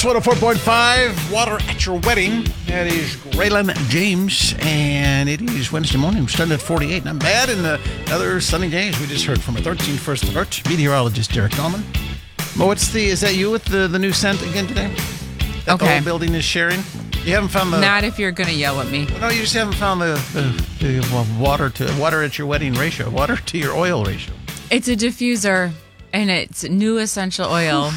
Wax 104.5, Water at Your Wedding. That is Raylan James, and it is Wednesday morning. We're starting at 48. Not bad in the other sunny days. We just heard from our 13th First Alert meteorologist, Derek Dahlman. Mo, is that you with the new scent again today? That the whole building is sharing? You haven't found the... Not if you're going to yell at me. No, you just haven't found the water at your wedding ratio, water to your oil ratio. It's a diffuser, and it's new essential oil.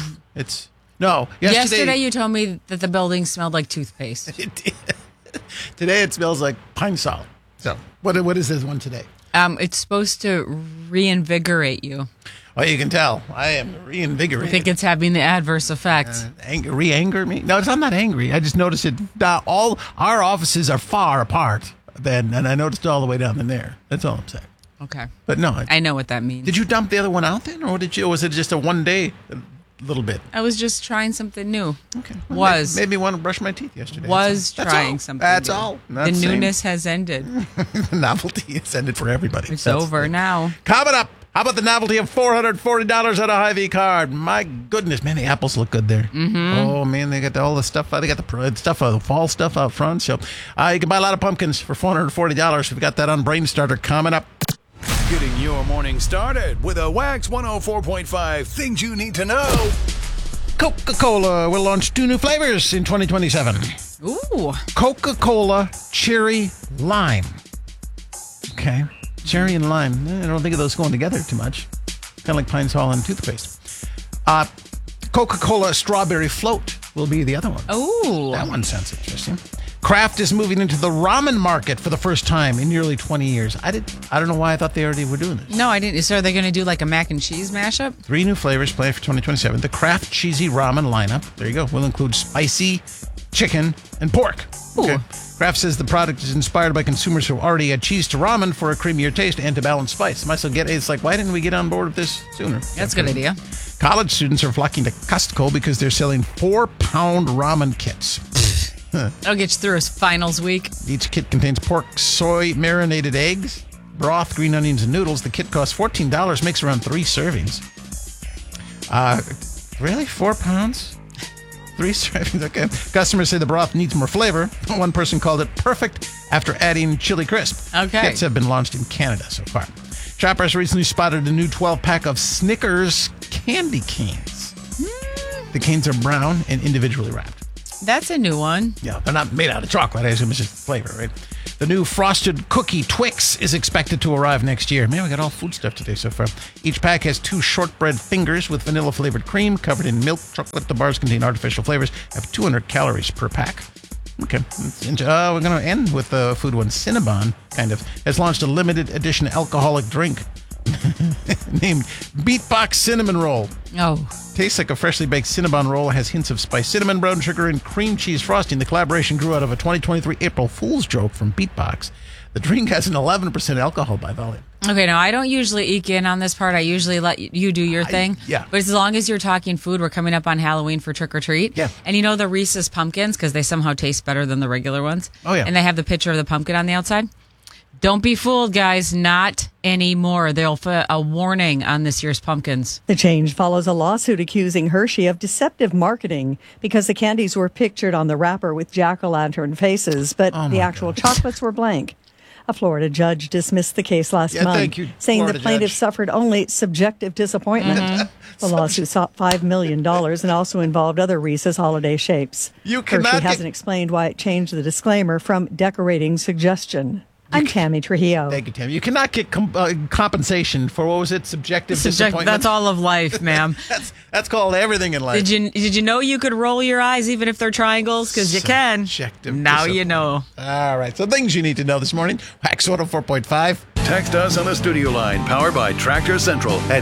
Yesterday you told me that the building smelled like toothpaste. It did. Today it smells like pine sol. So what is this one today? It's supposed to reinvigorate you. Well, you can tell. I am reinvigorated. I think it's having the adverse effect. Re-anger me? No, I'm not angry. I just noticed it. All our offices are far apart then, and I noticed it all the way down in there. That's all I'm saying. Okay. But no. I know what that means. Did you dump the other one out then? Or was it just a one day little bit? I was just trying something new. Okay. Well, made me want to brush my teeth yesterday. Trying something That's new. all. The newness has ended. The novelty has ended for everybody. It's over now. Coming up, how about the novelty of $440 on a Hy-Vee card? My goodness, man, the apples look good there. Mm-hmm. Oh, man, they got all the stuff. They got the fall stuff out front. So you can buy a lot of pumpkins for $440. We've got that on Brain Starter coming up. Getting your morning started with a Wax 104.5 Things You Need to Know. Coca-Cola will launch 2 new flavors in 2027. Ooh. Coca-Cola Cherry Lime. Okay. Cherry and lime. I don't think of those going together too much. Kind of like pine sol and toothpaste. Coca-Cola Strawberry Float will be the other one. Oh. That one sounds interesting. Kraft is moving into the ramen market for the first time in nearly 20 years. I don't know why I thought they already were doing this. No, I didn't. So are they going to do like a mac and cheese mashup? 3 new flavors planned for 2027. The Kraft Cheesy Ramen lineup, there you go, will include spicy, chicken, and pork. Okay. Kraft says the product is inspired by consumers who already add cheese to ramen for a creamier taste and to balance spice. It's like, why didn't we get on board with this sooner? That's a good idea. College students are flocking to Costco because they're selling 4-pound ramen kits. That'll get you through his finals week. Each kit contains pork, soy, marinated eggs, broth, green onions, and noodles. The kit costs $14, makes around 3 servings. Really? 4 pounds? 3 servings? Okay. Customers say the broth needs more flavor. One person called it perfect after adding chili crisp. Okay. Kits have been launched in Canada so far. Shoppers recently spotted a new 12-pack of Snickers candy canes. The canes are brown and individually wrapped. That's a new one. Yeah, they're not made out of chocolate. I assume it's just flavor, right? The new frosted cookie Twix is expected to arrive next year. Man, we got all food stuff today so far. Each pack has 2 shortbread fingers with vanilla-flavored cream covered in milk chocolate. The bars contain artificial flavors, have 200 calories per pack. Okay. We're going to end with the food one. Cinnabon, has launched a limited edition alcoholic drink named Beatbox Cinnamon Roll. Oh. Tastes like a freshly baked Cinnabon roll, has hints of spiced cinnamon, brown sugar, and cream cheese frosting. The collaboration grew out of a 2023 April Fool's joke from Beatbox. The drink has an 11% alcohol by volume. Okay, now I don't usually eke in on this part. I usually let you do your thing. Yeah. But as long as you're talking food, we're coming up on Halloween for trick or treat. Yeah. And you know the Reese's pumpkins, because they somehow taste better than the regular ones. Oh, yeah. And they have the picture of the pumpkin on the outside. Don't be fooled, guys. Not anymore. They'll put a warning on this year's pumpkins. The change follows a lawsuit accusing Hershey of deceptive marketing because the candies were pictured on the wrapper with jack-o'-lantern faces, but the actual chocolates were blank. A Florida judge dismissed the case last month, saying the plaintiff suffered only subjective disappointment. Mm-hmm. The lawsuit sought $5 million and also involved other Reese's holiday shapes. Hershey hasn't explained why it changed the disclaimer from decorating suggestion. I'm Tammy Trujillo. Thank you, Tammy. You cannot get compensation for, what was it, subjective disappointment? That's all of life, ma'am. that's called everything in life. Did you know you could roll your eyes even if they're triangles? Because you can. Now you know. All right. So things you need to know this morning. Wax 104.5. Text us on the studio line, powered by Tractor Central at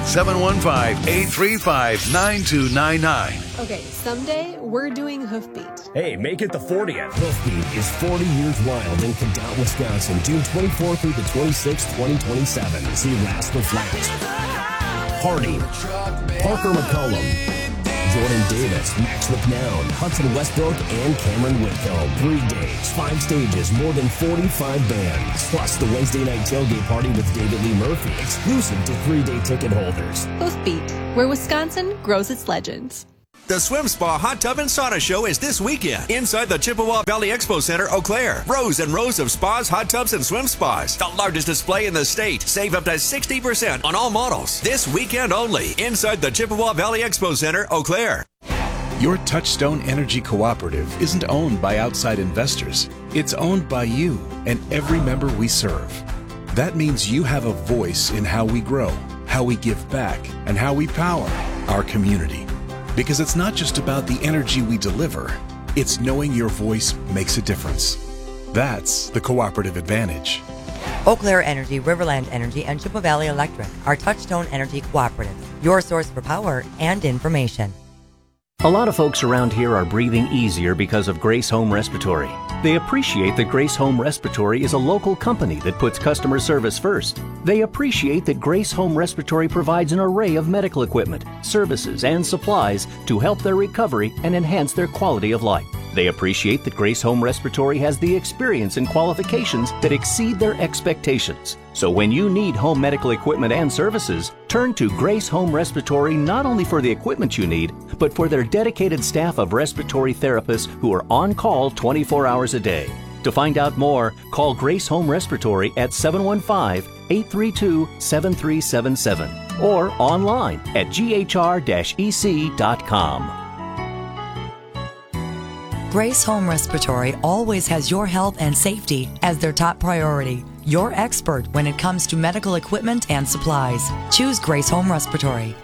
715-835-9299. Okay, someday we're doing Hoofbeat. Hey, make it the 40th. Hoofbeat is 40 years wild in Cadott, Wisconsin, June 24th through the 26th, 2027. See Rascal Flatts, Hardy, Parker McCollum, Jordan Davis, Max McNown, Hudson Westbrook, and Cameron Whitcomb. 3 days, 5 stages, more than 45 bands. Plus the Wednesday night tailgate party with David Lee Murphy, exclusive to 3-day ticket holders. Hoofbeat, where Wisconsin grows its legends. The Swim Spa Hot Tub and Sauna Show is this weekend inside the Chippewa Valley Expo Center, Eau Claire. Rows and rows of spas, hot tubs, and swim spas. The largest display in the state. Save up to 60% on all models. This weekend only inside the Chippewa Valley Expo Center, Eau Claire. Your Touchstone Energy Cooperative isn't owned by outside investors. It's owned by you and every member we serve. That means you have a voice in how we grow, how we give back, and how we power our community. Because it's not just about the energy we deliver, it's knowing your voice makes a difference. That's the cooperative advantage. Eau Claire Energy, Riverland Energy, and Chippewa Valley Electric are Touchstone Energy Cooperative, your source for power and information. A lot of folks around here are breathing easier because of Grace Home Respiratory. They appreciate that Grace Home Respiratory is a local company that puts customer service first. They appreciate that Grace Home Respiratory provides an array of medical equipment, services, and supplies to help their recovery and enhance their quality of life. They appreciate that Grace Home Respiratory has the experience and qualifications that exceed their expectations. So when you need home medical equipment and services, turn to Grace Home Respiratory not only for the equipment you need, but for their dedicated staff of respiratory therapists who are on call 24 hours a day. To find out more, call Grace Home Respiratory at 715-832-7377 or online at ghr-ec.com. Grace Home Respiratory always has your health and safety as their top priority. Your expert when it comes to medical equipment and supplies. Choose Grace Home Respiratory.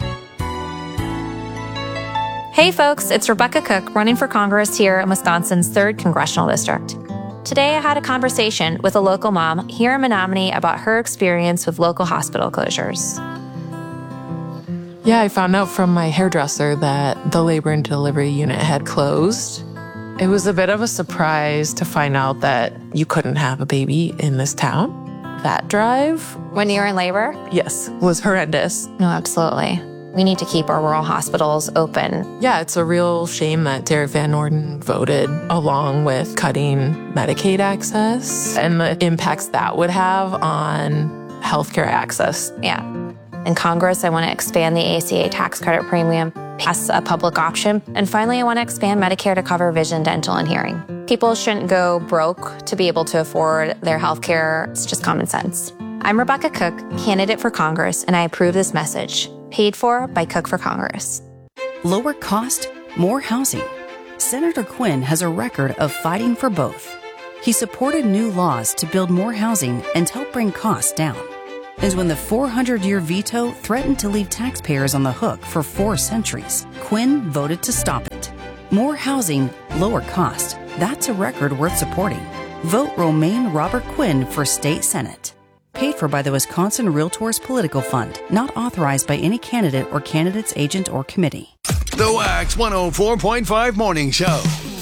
Hey folks, it's Rebecca Cook running for Congress here in Wisconsin's 3rd Congressional District. Today I had a conversation with a local mom here in Menominee about her experience with local hospital closures. Yeah, I found out from my hairdresser that the labor and delivery unit had closed. It was a bit of a surprise to find out that you couldn't have a baby in this town. That drive, When you're in labor? yes, was horrendous. No, absolutely. We need to keep our rural hospitals open. Yeah, it's a real shame that Derek Van Orden voted along with cutting Medicaid access and the impacts that would have on healthcare access. Yeah. In Congress, I want to expand the ACA tax credit premium, pass a public option, and finally, I want to expand Medicare to cover vision, dental, and hearing. People shouldn't go broke to be able to afford their health care. It's just common sense. I'm Rebecca Cook, candidate for Congress, and I approve this message. Paid for by Cook for Congress. Lower cost, more housing. Senator Quinn has a record of fighting for both. He supported new laws to build more housing and help bring costs down. And when the 400-year veto threatened to leave taxpayers on the hook for 4 centuries, Quinn voted to stop it. More housing, lower cost. That's a record worth supporting. Vote Romaine Robert Quinn for State Senate. Paid for by the Wisconsin Realtors Political Fund. Not authorized by any candidate or candidate's agent or committee. The Wax 104.5 Morning Show.